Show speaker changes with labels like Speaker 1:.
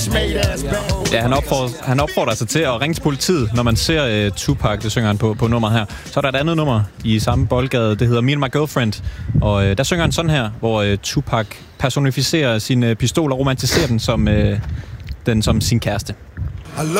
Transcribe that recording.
Speaker 1: Ja, han opfordrer sig til at ringe til politiet, når man ser Tupac, det synger han på nummeret her. Så er der et andet nummer i samme boldgade, det hedder Me and My Girlfriend. Og der synger han sådan her, hvor Tupac personificerer sin pistol og romantiserer den som sin kæreste.